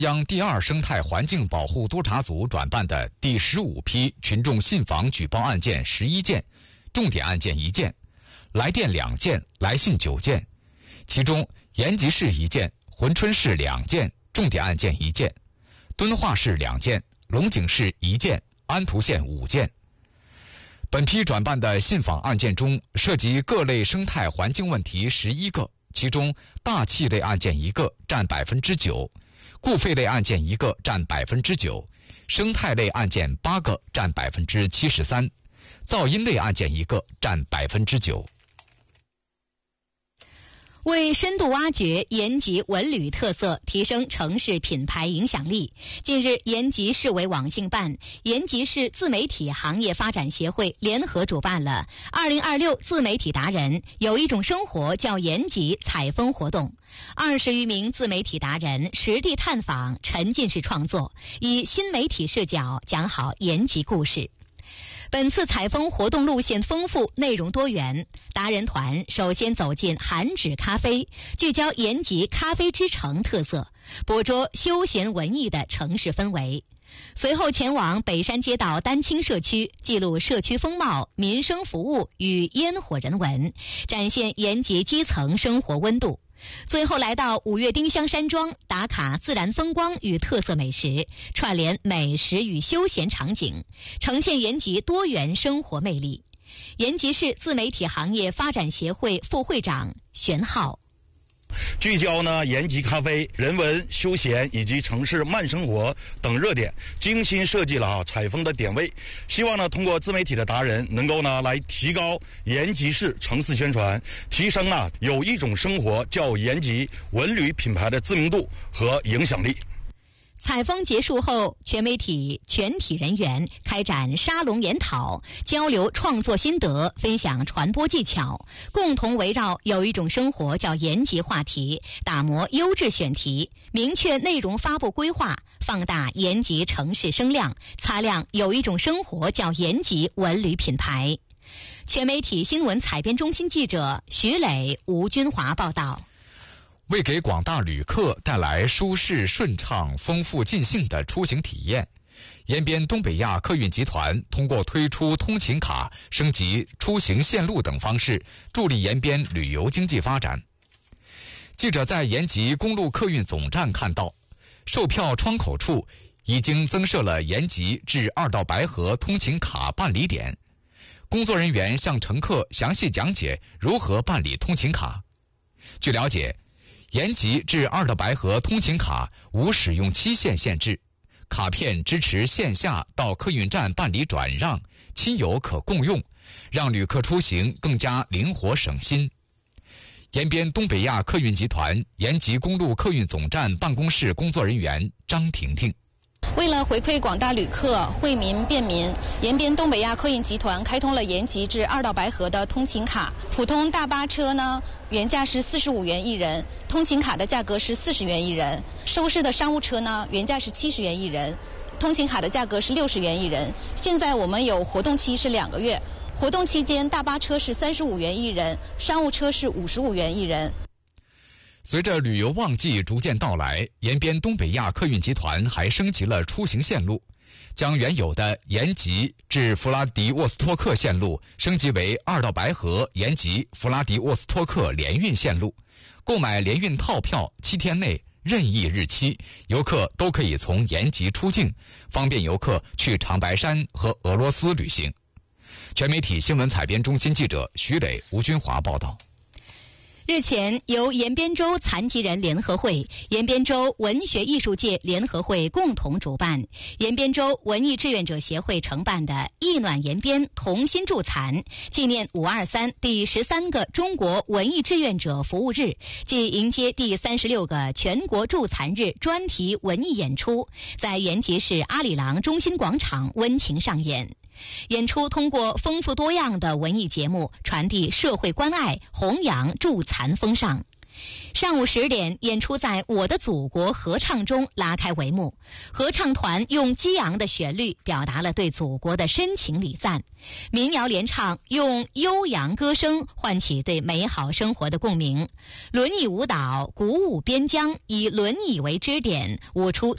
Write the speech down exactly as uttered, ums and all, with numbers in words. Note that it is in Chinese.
央第二生态环境保护督察组转办的第十五批群众信访举报案件十一件，重点案件一件，来电两件，来信九件，其中延吉市一件，珲春市两件，重点案件一件；敦化市两件，龙井市一件，安图县五件。本批转办的信访案件中，涉及各类生态环境问题十一个，其中大气类案件一个，占百分之九。固废类案件一个，占百分之九；生态类案件八个，占百分之七十三；噪音类案件一个，占百分之九。 为深度挖掘延吉文旅特色，提升城市品牌影响力，近日，延吉市委网信办、延吉市自媒体行业发展协会联合主办了二零二六自媒体达人有一种生活叫延吉采风活动。二十余名自媒体达人实地探访，沉浸式创作，以新媒体视角讲好延吉故事。本次采风活动路线丰富，内容多元。达人团首先走进韩纸咖啡，聚焦延吉咖啡之城特色，捕捉休闲文艺的城市氛围。随后前往北山街道丹青社区，记录社区风貌、民生服务与烟火人文，展现延吉基层生活温度。最后来到五岳丁香山庄，打卡自然风光与特色美食，串联美食与休闲场景，呈现延吉多元生活魅力。延吉市自媒体行业发展协会副会长玄浩。 聚焦呢延吉咖啡、人文、休闲以及城市慢生活等热点，精心设计了啊采风的点位，希望呢通过自媒体的达人能够呢来提高延吉市城市宣传，提升啊有一种生活叫延吉文旅品牌的知名度和影响力。 采风结束后，全媒体全体人员开展沙龙研讨，交流创作心得，分享传播技巧，共同围绕有一种生活叫延吉话题，打磨优质选题，明确内容发布规划，放大延吉城市声量，擦亮有一种生活叫延吉文旅品牌。全媒体新闻采编中心记者徐磊、吴军华报道。 为给广大旅客带来舒适顺畅、丰富尽兴的出行体验，延边东北亚客运集团通过推出通勤卡、升级出行线路等方式，助力延边旅游经济发展。记者在延吉公路客运总站看到，售票窗口处已经增设了延吉至二道白河通勤卡办理点，工作人员向乘客详细讲解如何办理通勤卡。据了解，延吉至二道白河通勤卡无使用期限限制，卡片支持线下到客运站办理转让，亲友可共用，让旅客出行更加灵活省心。延边东北亚客运集团延吉公路客运总站办公室工作人员张婷婷。 为了回馈广大旅客，惠民便民，延边东北亚客运集团开通了延吉至二道白河的通勤卡。普通大巴车呢，原价是四十五元一人，通勤卡的价格是四十元一人；收市的商务车呢，原价是七十元一人，通勤卡的价格是六十元一人。现在我们有活动期是两个月，活动期间大巴车是三十五元一人，商务车是五十五元一人。 随着旅游旺季逐渐到来，延边东北亚客运集团还升级了出行线路，将原有的延吉至弗拉迪沃斯托克线路升级为二道白河延吉弗拉迪沃斯托克联运线路。购买联运套票七天内任意日期，游客都可以从延吉出境，方便游客去长白山和俄罗斯旅行。全媒体新闻采编中心记者徐磊、吴军华报道。 日前，由延边州残疾人联合会、延边州文学艺术界联合会共同主办，延边州文艺志愿者协会承办的“意暖延边，同心助残”纪念五二三第十三个中国文艺志愿者服务日暨迎接第三十六个全国助残日专题文艺演出，在延吉市阿里郎中心广场温情上演。演出通过丰富多样的文艺节目，传递社会关爱，弘扬助残风尚。 上午十点，演出在我的祖国合唱中拉开帷幕。合唱团用激昂的旋律表达了对祖国的深情礼赞，民谣联唱用悠扬歌声唤起对美好生活的共鸣。轮椅舞蹈鼓舞边疆，以轮椅为支点，舞出